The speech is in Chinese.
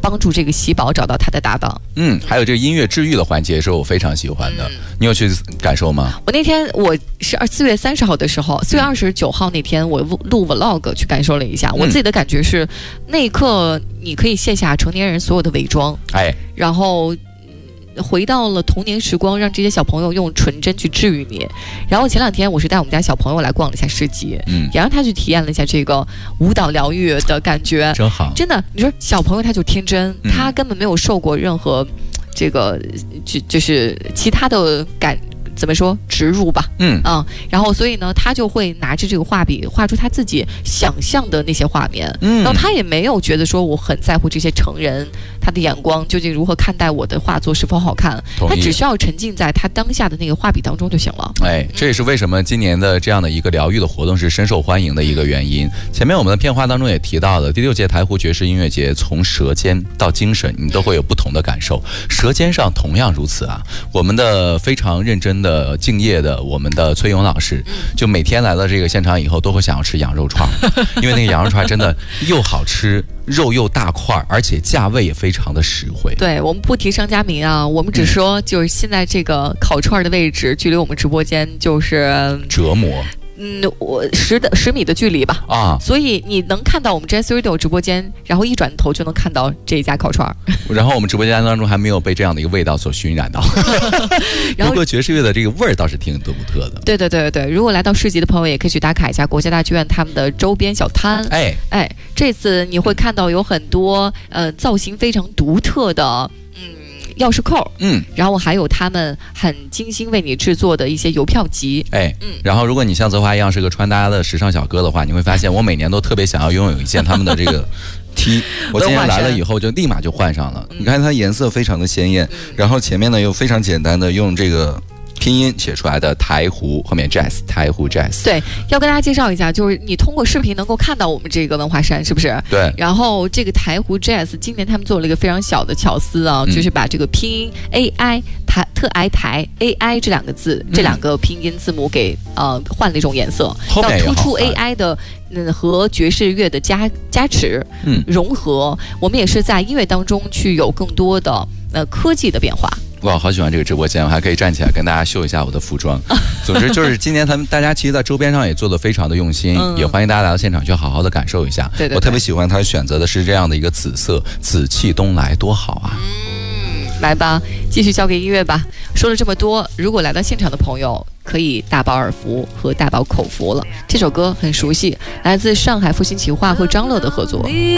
帮助这个喜宝找到他的搭档。 还有这个音乐治愈的环节是我非常喜欢的，你有去感受吗？ 我那天我是4月30号的时候，4月29号那天我录 vlog 去感受了一下，我自己的感觉是，那一刻你可以卸下成年人所有的伪装，然后回到了童年时光，让这些小朋友用纯真去治愈你。然后前2天我是带我们家小朋友来逛了一下市集，也让他去体验了一下这个舞蹈疗愈的感觉， 真好。真的，你说小朋友他就天真，他根本没有受过任何这个就是其他的怎么说植入吧，然后所以呢，他就会拿着这个画笔画出他自己想象的那些画面，然后他也没有觉得说我很在乎这些成人他的眼光究竟如何看待我的画作是否好看，他只需要沉浸在他当下的那个画笔当中就行了。 这也是为什么今年的这样的一个疗愈的活动是深受欢迎的一个原因。前面我们的片花当中也提到了，第6届台湖爵士音乐节从舌尖到精神，你都会有不同的感受。舌尖上同样如此啊，我们的非常认真的敬业的我们的崔勇老师，就每天来到这个现场以后都会想要吃羊肉串，因为那个羊肉串真的又好吃，肉又大块，而且价位也非常的实惠。 对，我们不提商家名啊，我们只说就是现在这个烤串的位置距离我们直播间就是折磨。 我10米的距离吧，所以你能看到我们 Jazz Radio 直播间，然后一转头就能看到这一家烤串。 然后我们直播间当中还没有被这样的一个味道所熏染到。不过爵士乐的这个味儿倒是挺独特的。 对，如果来到市集的朋友，也可以去打卡一下国家大剧院他们的周边小摊。这次你会看到有很多造型非常独特的钥匙扣，然后还有他们很精心为你制作的一些邮票集， 然后如果你像泽华一样是个穿搭的时尚小哥的话，你会发现我每年都特别想要拥有一件他们的这个 T， 我今天来了以后就立马就换上了。你看它颜色非常的鲜艳，然后前面呢又非常简单的用这个拼音写出来的台湖，后面 Jazz 台湖 Jazz。 对，要跟大家介绍一下，就是你通过视频能够看到我们这个文化衫，是不是？ 对。 然后这个台湖 Jazz 今年他们做了一个非常小的巧思啊，就是把这个拼音 AI 特爱台 AI 这2个字，这2个拼音字母给换了一种颜色，要突出 AI 的和爵士乐的加持，融合。我们也是在音乐当中去有更多的科技的变化。 哇，好喜欢这个直播间，我还可以站起来跟大家秀一下我的服装。总之就是今年大家其实在周边上也做得非常的用心，也欢迎大家来到现场去好好的感受一下。 对， 我特别喜欢他选择的是这样的一个紫色，紫气东来，多好啊！ 来吧，继续交给音乐吧。说了这么多，如果来到现场的朋友可以大饱耳福和大饱口福了。这首歌很熟悉，来自上海复兴企划和张乐的合作。